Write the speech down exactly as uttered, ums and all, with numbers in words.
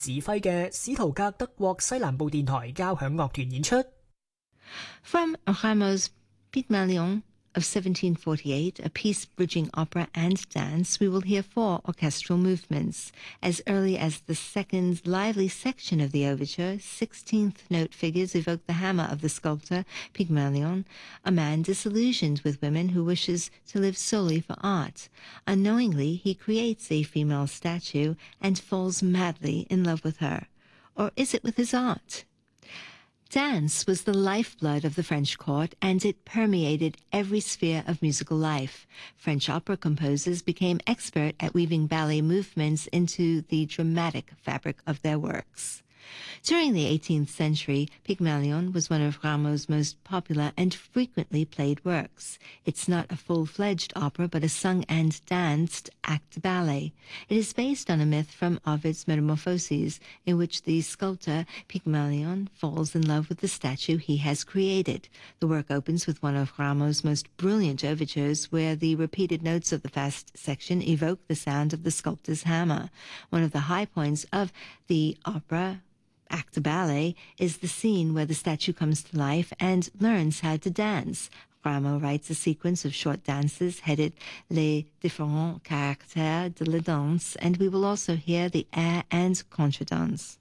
指揮嘅史圖格德國西南部電台交響樂團演出。 From Rameau's Pygmalion of seventeen forty-eight, a piece bridging opera and dance, we will hear four orchestral movements. As early as the second lively section of the overture, sixteenth note figures evoke the hammer of the sculptor Pygmalion, a man disillusioned with women who wishes to live solely for art. Unknowingly, he creates a female statue and falls madly in love with her. Or is it with his art? Dance was the lifeblood of the French court, and it permeated every sphere of musical life. French opera composers became expert at weaving ballet movements into the dramatic fabric of their works. During the eighteenth century, Pygmalion was one of Rameau's most popular and frequently played works. It's not a full-fledged opera, but a sung and danced act ballet. It is based on a myth from Ovid's Metamorphoses, in which the sculptor Pygmalion falls in love with the statue he has created. The work opens with one of Rameau's most brilliant overtures, where the repeated notes of the fast section evoke the sound of the sculptor's hammer. One of the high points of the opera act ballet is the scene where the statue comes to life and learns how to dance. Rameau writes a sequence of short dances headed Les différents caractères de la danse, and we will also hear the air and contredanse.